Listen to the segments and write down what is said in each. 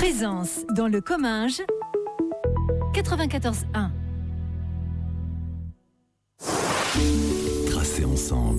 Présence dans le Comminges 94.1. Tracer ensemble.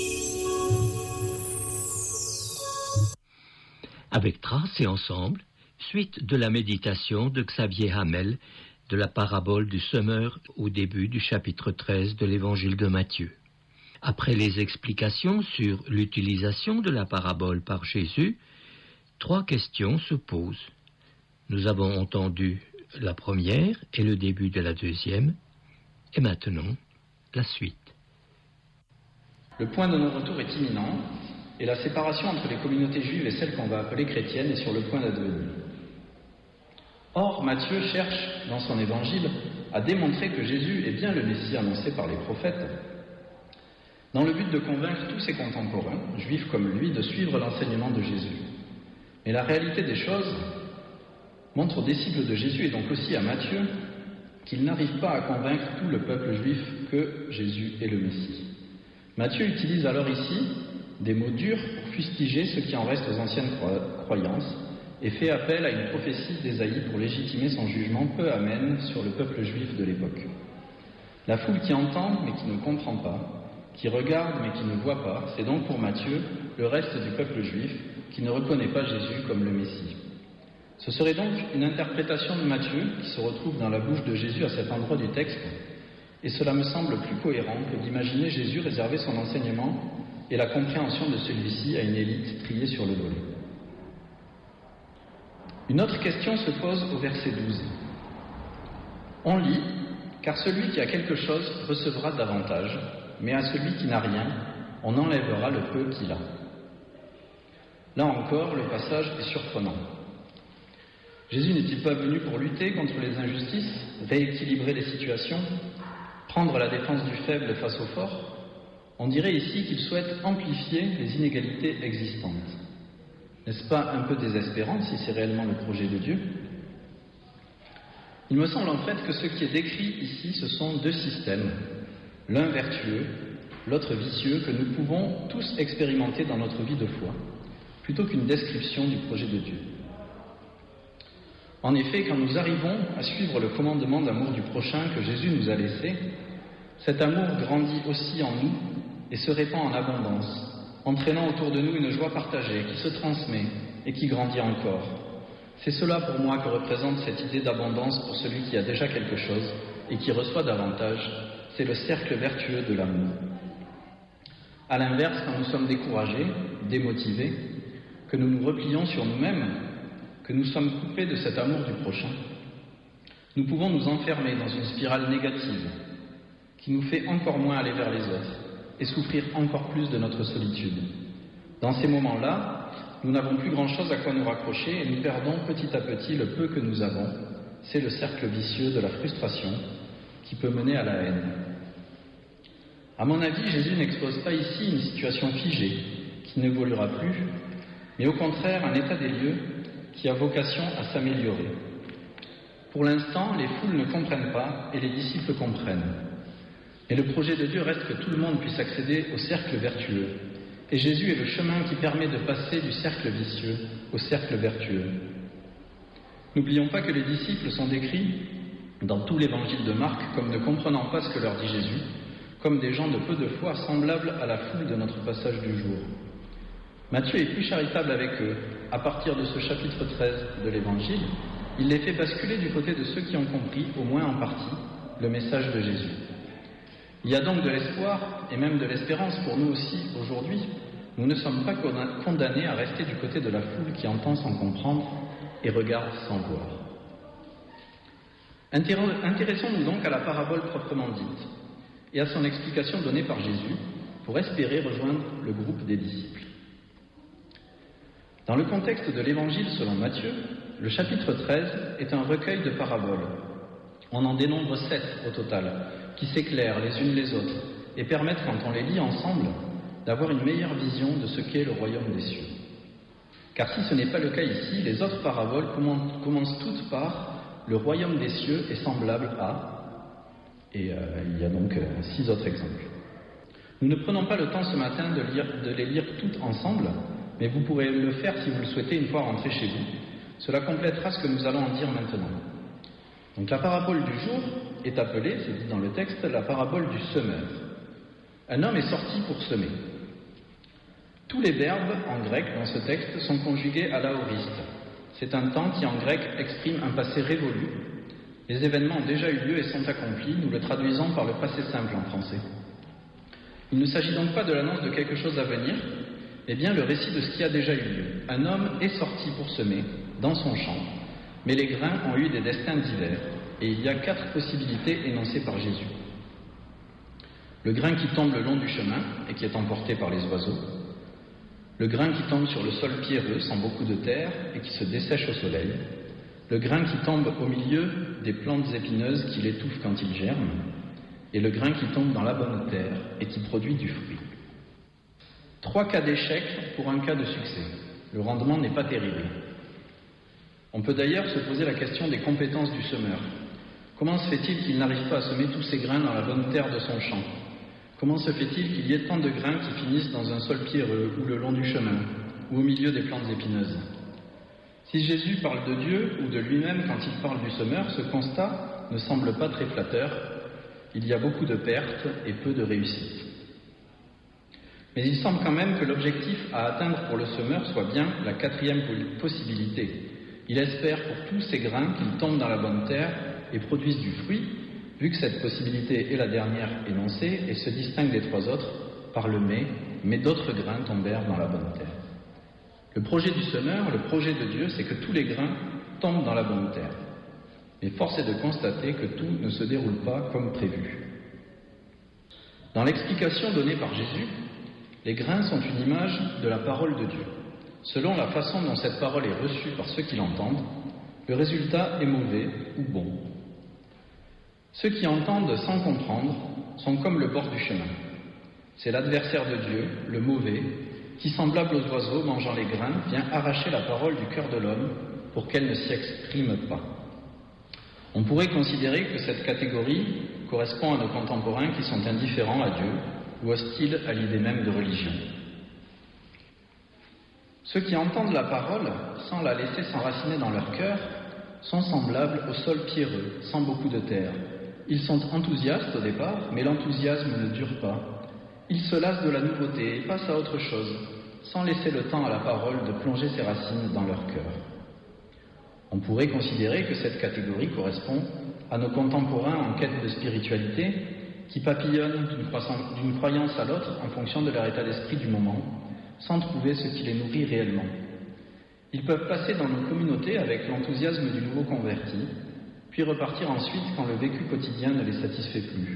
Avec Tracer ensemble, suite de la méditation de Xavier Hamel de la parabole du semeur au début du chapitre 13 de l'évangile de Matthieu. Après les explications sur l'utilisation de la parabole par Jésus, 3 questions se posent. Nous avons entendu la première et le début de la deuxième, et maintenant la suite. Le point de non-retour est imminent, et la séparation entre les communautés juives et celles qu'on va appeler chrétiennes est sur le point d'advenir. Or, Matthieu cherche, dans son évangile, à démontrer que Jésus est bien le Messie annoncé par les prophètes, dans le but de convaincre tous ses contemporains, juifs comme lui, de suivre l'enseignement de Jésus. Mais la réalité des choses montre aux disciples de Jésus, et donc aussi à Matthieu, qu'ils n'arrivent pas à convaincre tout le peuple juif que Jésus est le Messie. Matthieu utilise alors ici des mots durs pour fustiger ce qui en reste aux anciennes croyances, et fait appel à une prophétie d'Ésaïe pour légitimer son jugement peu amène sur le peuple juif de l'époque. La foule qui entend mais qui ne comprend pas, qui regarde mais qui ne voit pas, c'est donc pour Matthieu le reste du peuple juif qui ne reconnaît pas Jésus comme le Messie. Ce serait donc une interprétation de Matthieu qui se retrouve dans la bouche de Jésus à cet endroit du texte, et cela me semble plus cohérent que d'imaginer Jésus réserver son enseignement et la compréhension de celui-ci à une élite triée sur le volet. Une autre question se pose au verset 12. On lit « Car celui qui a quelque chose recevra davantage, mais à celui qui n'a rien, on enlèvera le peu qu'il a. » Là encore, le passage est surprenant. Jésus n'est-il pas venu pour lutter contre les injustices, rééquilibrer les situations, prendre la défense du faible face au fort? On dirait ici qu'il souhaite amplifier les inégalités existantes. N'est-ce pas un peu désespérant si c'est réellement le projet de Dieu? Il me semble en fait que ce qui est décrit ici, ce sont 2 systèmes, l'un vertueux, l'autre vicieux, que nous pouvons tous expérimenter dans notre vie de foi, plutôt qu'une description du projet de Dieu. En effet, quand nous arrivons à suivre le commandement d'amour du prochain que Jésus nous a laissé, cet amour grandit aussi en nous et se répand en abondance, entraînant autour de nous une joie partagée qui se transmet et qui grandit encore. C'est cela pour moi que représente cette idée d'abondance pour celui qui a déjà quelque chose et qui reçoit davantage. C'est le cercle vertueux de l'amour. A l'inverse, quand nous sommes découragés, démotivés, que nous nous replions sur nous-mêmes, que nous sommes coupés de cet amour du prochain, nous pouvons nous enfermer dans une spirale négative qui nous fait encore moins aller vers les autres et souffrir encore plus de notre solitude. Dans ces moments-là, nous n'avons plus grand-chose à quoi nous raccrocher et nous perdons petit à petit le peu que nous avons. C'est le cercle vicieux de la frustration qui peut mener à la haine. À mon avis, Jésus n'expose pas ici une situation figée qui n'évoluera plus, mais au contraire un état des lieux qui a vocation à s'améliorer. Pour l'instant, les foules ne comprennent pas et les disciples comprennent. Mais le projet de Dieu reste que tout le monde puisse accéder au cercle vertueux. Et Jésus est le chemin qui permet de passer du cercle vicieux au cercle vertueux. N'oublions pas que les disciples sont décrits dans tout l'évangile de Marc comme ne comprenant pas ce que leur dit Jésus, comme des gens de peu de foi semblables à la foule de notre passage du jour. Matthieu est plus charitable avec eux. À partir de ce chapitre 13 de l'Évangile, il les fait basculer du côté de ceux qui ont compris, au moins en partie, le message de Jésus. Il y a donc de l'espoir, et même de l'espérance pour nous aussi aujourd'hui. Nous ne sommes pas condamnés à rester du côté de la foule qui entend sans comprendre et regarde sans voir. Intéressons-nous donc à la parabole proprement dite, et à son explication donnée par Jésus, pour espérer rejoindre le groupe des disciples. Dans le contexte de l'Évangile selon Matthieu, le chapitre 13 est un recueil de paraboles. On en dénombre 7 au total, qui s'éclairent les unes les autres et permettent, quand on les lit ensemble, d'avoir une meilleure vision de ce qu'est le royaume des cieux. Car si ce n'est pas le cas ici, les autres paraboles commencent toutes par « le royaume des cieux est semblable à » et il y a donc 6 autres exemples. Nous ne prenons pas le temps ce matin de les lire toutes ensemble, mais vous pourrez le faire si vous le souhaitez une fois rentré chez vous, Cela complétera ce que nous allons en dire maintenant. Donc la parabole du jour est appelée, c'est dit dans le texte, la parabole du semeur. Un homme est sorti pour semer. Tous les verbes en grec dans ce texte sont conjugués à l'aoriste. C'est un temps qui en grec exprime un passé révolu. Les événements ont déjà eu lieu et sont accomplis, nous le traduisons par le passé simple en français. Il ne s'agit donc pas de l'annonce de quelque chose à venir, mais bien le récit de ce qui a déjà eu lieu. Un homme est sorti pour semer dans son champ, mais les grains ont eu des destins divers, et il y a 4 possibilités énoncées par Jésus. Le grain qui tombe le long du chemin et qui est emporté par les oiseaux, le grain qui tombe sur le sol pierreux sans beaucoup de terre et qui se dessèche au soleil, le grain qui tombe au milieu des plantes épineuses qui l'étouffent quand il germe, et le grain qui tombe dans la bonne terre et qui produit du fruit. 3 cas d'échec pour un cas de succès. Le rendement n'est pas terrible. On peut d'ailleurs se poser la question des compétences du semeur. Comment se fait-il qu'il n'arrive pas à semer tous ses grains dans la bonne terre de son champ? Comment se fait-il qu'il y ait tant de grains qui finissent dans un sol pierreux, ou le long du chemin, ou au milieu des plantes épineuses? Si Jésus parle de Dieu ou de lui-même quand il parle du semeur, ce constat ne semble pas très flatteur. Il y a beaucoup de pertes et peu de réussites. Mais il semble quand même que l'objectif à atteindre pour le semeur soit bien la 4e possibilité. Il espère pour tous ces grains qu'ils tombent dans la bonne terre et produisent du fruit, vu que cette possibilité est la dernière énoncée et se distingue des 3 autres par le mais d'autres grains tombèrent dans la bonne terre. Le projet du semeur, le projet de Dieu, c'est que tous les grains tombent dans la bonne terre. Mais force est de constater que tout ne se déroule pas comme prévu. Dans l'explication donnée par Jésus, les grains sont une image de la parole de Dieu. Selon la façon dont cette parole est reçue par ceux qui l'entendent, le résultat est mauvais ou bon. Ceux qui entendent sans comprendre sont comme le bord du chemin. C'est l'adversaire de Dieu, le mauvais, qui, semblable aux oiseaux mangeant les grains, vient arracher la parole du cœur de l'homme pour qu'elle ne s'y exprime pas. On pourrait considérer que cette catégorie correspond à nos contemporains qui sont indifférents à Dieu ou hostiles à l'idée même de religion. Ceux qui entendent la parole sans la laisser s'enraciner dans leur cœur sont semblables au sol pierreux, sans beaucoup de terre. Ils sont enthousiastes au départ, mais l'enthousiasme ne dure pas. Ils se lassent de la nouveauté et passent à autre chose, sans laisser le temps à la parole de plonger ses racines dans leur cœur. On pourrait considérer que cette catégorie correspond à nos contemporains en quête de spiritualité qui papillonnent d'une croyance à l'autre en fonction de leur état d'esprit du moment, sans trouver ce qui les nourrit réellement. Ils peuvent passer dans nos communautés avec l'enthousiasme du nouveau converti, puis repartir ensuite quand le vécu quotidien ne les satisfait plus.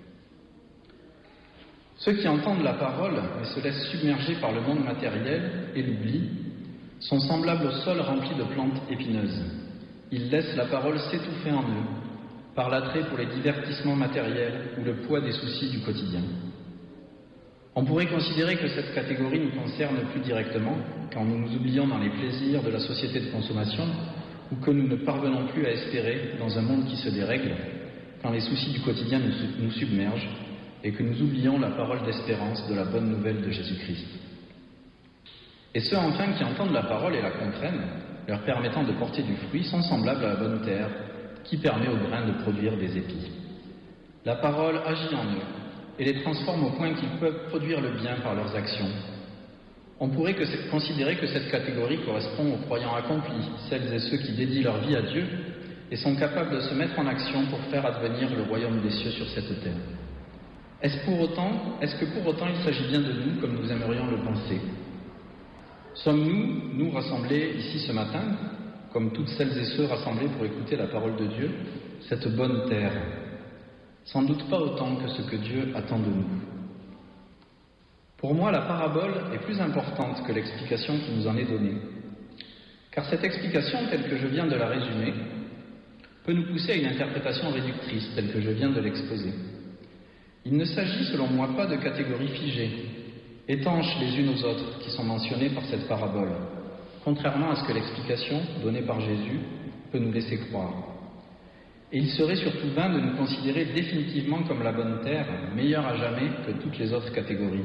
Ceux qui entendent la parole mais se laissent submerger par le monde matériel et l'oubli sont semblables au sol rempli de plantes épineuses. Ils laissent la parole s'étouffer en eux, par l'attrait pour les divertissements matériels ou le poids des soucis du quotidien. On pourrait considérer que cette catégorie nous concerne plus directement quand nous nous oublions dans les plaisirs de la société de consommation ou que nous ne parvenons plus à espérer dans un monde qui se dérègle, quand les soucis du quotidien nous submergent et que nous oublions la parole d'espérance de la bonne nouvelle de Jésus-Christ. Et ceux enfin qui entendent la parole et la comprennent, leur permettant de porter du fruit, sont semblables à la bonne terre qui permet aux grains de produire des épis. La parole agit en eux et les transforme au point qu'ils peuvent produire le bien par leurs actions. On pourrait considérer que cette catégorie correspond aux croyants accomplis, celles et ceux qui dédient leur vie à Dieu et sont capables de se mettre en action pour faire advenir le royaume des cieux sur cette terre. Est-ce que pour autant il s'agit bien de nous comme nous aimerions le penser? Sommes-nous, nous rassemblés ici ce matin, comme toutes celles et ceux rassemblés pour écouter la parole de Dieu, cette bonne terre? Sans doute pas autant que ce que Dieu attend de nous. Pour moi, la parabole est plus importante que l'explication qui nous en est donnée. Car cette explication, telle que je viens de la résumer, peut nous pousser à une interprétation réductrice, telle que je viens de l'exposer. Il ne s'agit, selon moi, pas de catégories figées, étanches les unes aux autres, qui sont mentionnées par cette parabole, contrairement à ce que l'explication donnée par Jésus peut nous laisser croire. Et il serait surtout vain de nous considérer définitivement comme la bonne terre, meilleure à jamais que toutes les autres catégories.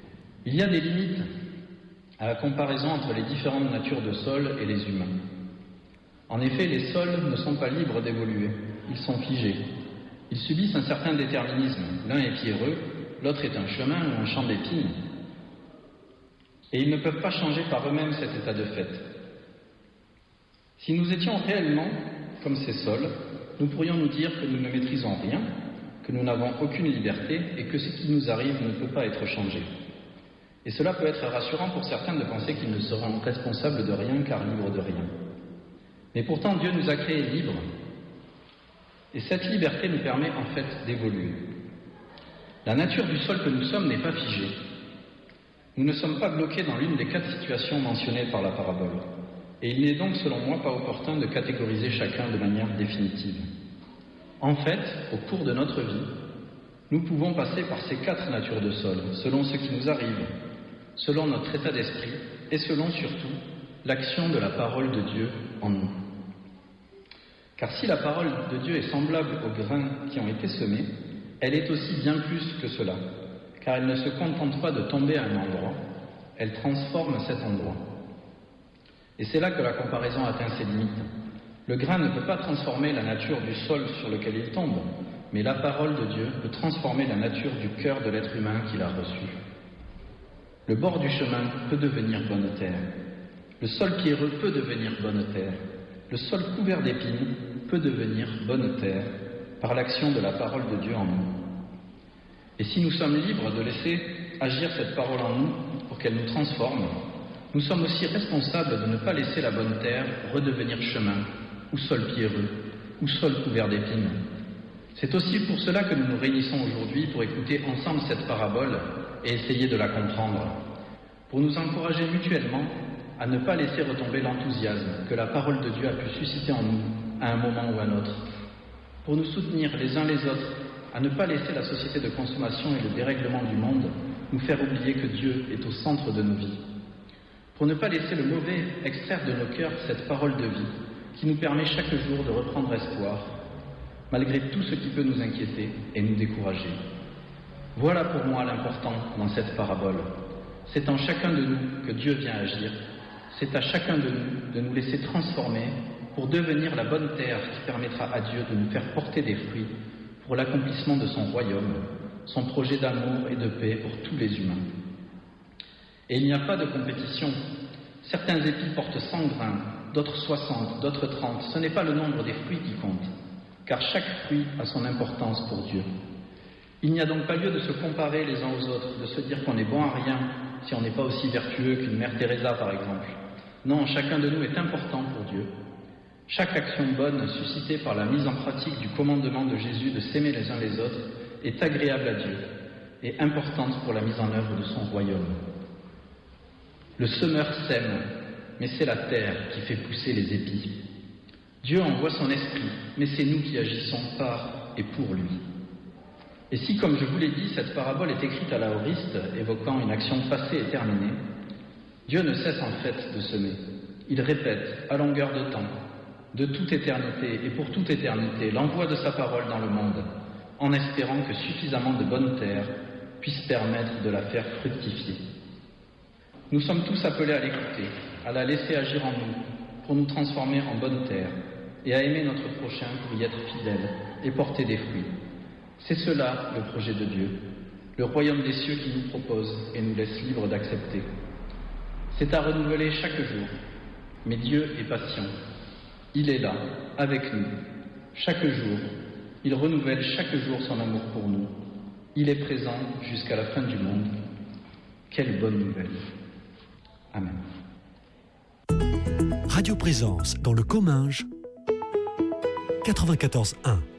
Il y a des limites à la comparaison entre les différentes natures de sol et les humains. En effet, les sols ne sont pas libres d'évoluer, ils sont figés. Ils subissent un certain déterminisme. L'un est pierreux, l'autre est un chemin ou un champ d'épines. Et ils ne peuvent pas changer par eux-mêmes cet état de fait. Si nous étions réellement comme ces sols, nous pourrions nous dire que nous ne maîtrisons rien, que nous n'avons aucune liberté et que ce qui nous arrive ne peut pas être changé. Et cela peut être rassurant pour certains de penser qu'ils ne seront responsables de rien car libres de rien. Mais pourtant, Dieu nous a créés libres. Et cette liberté nous permet en fait d'évoluer. La nature du sol que nous sommes n'est pas figée. Nous ne sommes pas bloqués dans l'une des 4 situations mentionnées par la parabole. Et il n'est donc, selon moi, pas opportun de catégoriser chacun de manière définitive. En fait, au cours de notre vie, nous pouvons passer par ces 4 natures de sol, selon ce qui nous arrive, selon notre état d'esprit et selon surtout l'action de la parole de Dieu en nous. Car si la parole de Dieu est semblable aux grains qui ont été semés, elle est aussi bien plus que cela, car elle ne se contente pas de tomber à un endroit, elle transforme cet endroit. Et c'est là que la comparaison atteint ses limites. Le grain ne peut pas transformer la nature du sol sur lequel il tombe, mais la parole de Dieu peut transformer la nature du cœur de l'être humain qu'il a reçu. Le bord du chemin peut devenir bonne terre. Le sol pierreux peut devenir bonne terre. Le sol couvert d'épines peut devenir bonne terre par l'action de la parole de Dieu en nous. Et si nous sommes libres de laisser agir cette parole en nous pour qu'elle nous transforme, nous sommes aussi responsables de ne pas laisser la bonne terre redevenir chemin, ou sol pierreux, ou sol couvert d'épines. C'est aussi pour cela que nous nous réunissons aujourd'hui pour écouter ensemble cette parabole et essayer de la comprendre, pour nous encourager mutuellement à ne pas laisser retomber l'enthousiasme que la parole de Dieu a pu susciter en nous à un moment ou à un autre, pour nous soutenir les uns les autres à ne pas laisser la société de consommation et le dérèglement du monde nous faire oublier que Dieu est au centre de nos vies, pour ne pas laisser le mauvais extraire de nos cœurs cette parole de vie qui nous permet chaque jour de reprendre espoir, malgré tout ce qui peut nous inquiéter et nous décourager. Voilà pour moi l'important dans cette parabole. C'est en chacun de nous que Dieu vient agir. C'est à chacun de nous de nous laisser transformer pour devenir la bonne terre qui permettra à Dieu de nous faire porter des fruits pour l'accomplissement de son royaume, son projet d'amour et de paix pour tous les humains. Et il n'y a pas de compétition. Certains épis portent 100 grains, d'autres 60, d'autres 30. Ce n'est pas le nombre des fruits qui compte, car chaque fruit a son importance pour Dieu. Il n'y a donc pas lieu de se comparer les uns aux autres, de se dire qu'on est bon à rien si on n'est pas aussi vertueux qu'une mère Teresa, par exemple. Non, chacun de nous est important pour Dieu. Chaque action bonne suscitée par la mise en pratique du commandement de Jésus de s'aimer les uns les autres est agréable à Dieu et importante pour la mise en œuvre de son royaume. Le semeur sème, mais c'est la terre qui fait pousser les épis. Dieu envoie son esprit, mais c'est nous qui agissons par et pour lui. Et si, comme je vous l'ai dit, cette parabole est écrite à l'aoriste, évoquant une action passée et terminée, Dieu ne cesse en fait de semer. Il répète, à longueur de temps, de toute éternité et pour toute éternité, l'envoi de sa parole dans le monde, en espérant que suffisamment de bonne terre puisse permettre de la faire fructifier. Nous sommes tous appelés à l'écouter, à la laisser agir en nous, pour nous transformer en bonne terre, et à aimer notre prochain pour y être fidèle et porter des fruits. C'est cela le projet de Dieu, le royaume des cieux qui nous propose et nous laisse libres d'accepter. C'est à renouveler chaque jour, mais Dieu est patient. Il est là, avec nous, chaque jour. Il renouvelle chaque jour son amour pour nous. Il est présent jusqu'à la fin du monde. Quelle bonne nouvelle. Amen. Radio Présence dans le Comminges, 94.1.